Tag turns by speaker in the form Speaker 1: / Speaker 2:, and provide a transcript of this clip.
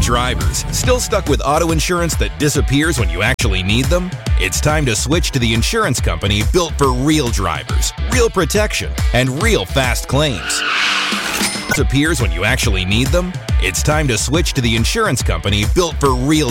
Speaker 1: drivers, still stuck with auto insurance that disappears when you actually need them? It's time to switch to the insurance company built for real drivers, real protection, and real fast claims. Disappears when you actually need them? It's time to switch to the insurance company built for real